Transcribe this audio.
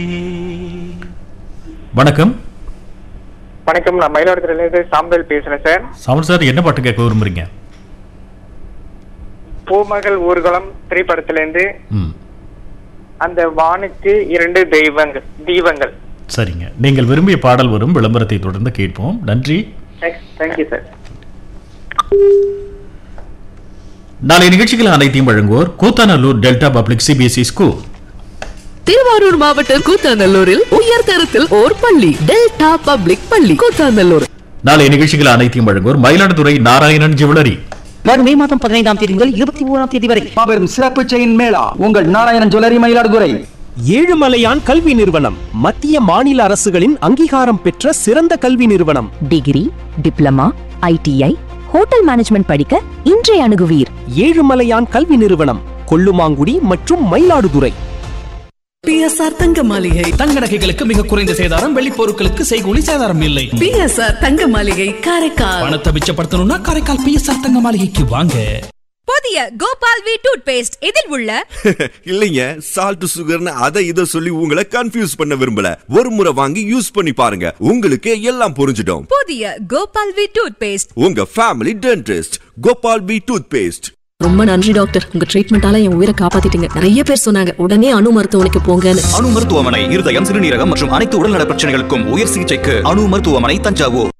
வணக்கம். வணக்கம், நான் மயிலாடுதுறையிலிருந்து சாம்பல் பேசுறேன் சார். சாம்பல் சார், என்ன பாட்டு கேட்க விரும்புறீங்க? பூமகள் ஊர்வலம் திரைப்படத்திலிருந்து அந்த வானுக்கு 2 தீபங்கள். சரிங்க, நீங்கள் விரும்பிய பாடல் வரும். விளம்பரத்தை தொடர்ந்து கேட்போம். நன்றி. Thank you sir. நாளை நிகழ்ச்சிகள் அனைத்தையும் வழங்குவோர் Koothanallur delta public CBSE school. Thiruvarur மாவட்டம் கூத்தாநல்லூரில் உயர்தரத்தில் ஓர் பள்ளி, டெல்டா பப்ளிக் பள்ளி கூத்தாநல்லூர். நாளை நிகழ்ச்சிகள் அனைத்தையும் வழங்குவோர் மயிலாடுதுறை நாராயணன் ஜுவல்லரி. வரும் மே மாதம் 15ஆம் தேதி முதல் 21ஆம் தேதி வரை மாபெரும் சிறப்பு செயின் மேளா உங்கள் நாராயணன் ஜுவல்லரி மயிலாடுதுறை. ஏழுமலையான் கல்வி நிறுவனம் மத்திய மாநில அரசுகளின் அங்கீகாரம் பெற்ற சிறந்த கல்வி நிறுவனம். Degree, diploma, ITI, hotel management படிக்க இன்றைய அணுகுவீர். ஏழுமலையான் கல்வி நிறுவனம், கொல்லுமாங்குடி மற்றும் மயிலாடுதுறை. பிஎஸ்ஆர் தங்க மாளிகை. தங்க நகைகளுக்கு மிக குறைந்த சேதாரம், வெள்ளி பொருட்களுக்கு செய்கூலி சேதாரம் இல்லை. பிஎஸ்ஆர் தங்க மாளிகை, காரைக்கால். பணத்தை மிச்சப்படுத்தணும்னா காரைக்கால் பிஎஸ்ஆர் தங்க மாளிகைக்கு வாங்க. புதிய கோபால் வி டூத் பேஸ்ட் இதில் உள்ள இல்லைங்க, சால்ட் சுகர்னு அதை இதை சொல்லி உங்களை கன்ஃபியூஸ் பண்ண விரும்பல. ஒரு முறை வாங்கி யூஸ் பண்ணி பாருங்க, உங்களுக்கு எல்லாம் புரிஞ்சிடும். புதிய கோபால் வி டூத் பேஸ்ட், உங்க family dentist Gopal we tooth paste. ரொம்ப நன்றி டாக்டர், உங்க ட்ரீட்மெண்டால என் உயிரை காப்பாத்திட்டீங்க. நிறைய பேர் சொன்னாங்க உடனே அணு மருத்துவமனைக்கு போங்கன்னு. அணு மருத்துவமனை இருதயம், சிறுநீரகம் மற்றும் அனைத்து உடல்நல பிரச்சனைகளுக்கும் உயர் சிகிச்சைக்கு அணு மருத்துவமனை, தஞ்சாவூர்.